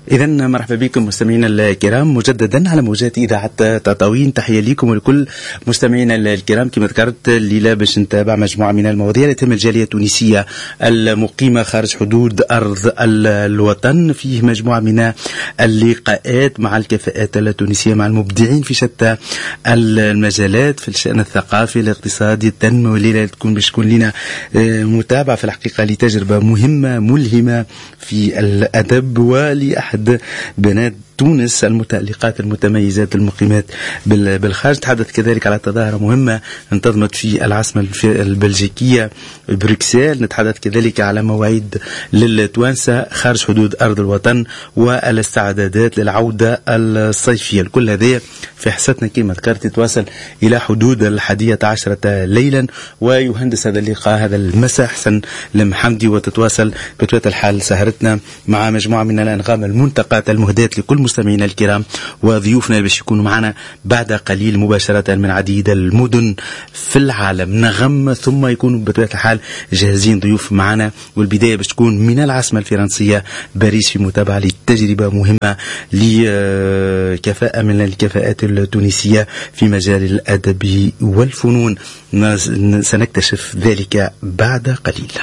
إذا مرحبا بكم مستمعينا الكرام مجددا على موجات إذاعة تطاوين. تحية لكم ولكل مستمعينا الكرام. كما ذكرت الليلة باش نتابع مجموعة من المواضيع التي تم الجالية التونسية المقيمة خارج حدود أرض الوطن. فيه مجموعة من اللقاءات مع الكفاءات التونسية مع المبدعين في شتى المجالات في الشأن الثقافي الاقتصادي التنموي. الليلة باش تكون لنا متابعة في الحقيقة لتجربة مهمة ملهمة في الأدب ولأحد بنات تونس المتألقات المتميزات المقيمات بالخارج. تحدث كذلك على تظاهرة مهمة انتظمت في العاصمة البلجيكية بروكسل. نتحدث كذلك على مواعيد للتوانسة خارج حدود أرض الوطن والاستعدادات للعودة الصيفية. كل هذه في حصتنا كما ذكرت تتواصل إلى حدود 11 ليلا. ويهندس هذا اللقاء هذا المساء حسن المحمدي. وتتواصل بطبيعة الحال سهرتنا مع مجموعة من الأنغام المنتقات المهداة لكل مستمعينا الكرام وضيوفنا باش يكونوا معنا بعد قليل مباشرة من عديد المدن في العالم. نغم ثم يكونوا بطبيعة الحال جاهزين ضيوف معنا. والبداية باش تكون من العاصمة الفرنسية باريس في متابعة لتجربة مهمة لكفاءة من الكفاءات التونسية في مجال الأدب والفنون. سنكتشف ذلك بعد قليل.